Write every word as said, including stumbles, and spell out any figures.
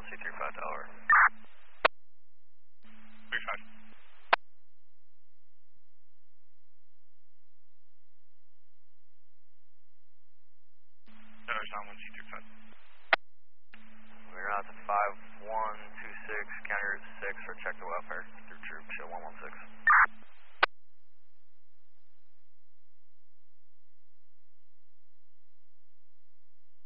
C three five Tower. three five. Tower's on one C three five. We're out to five one two six, county route six for check the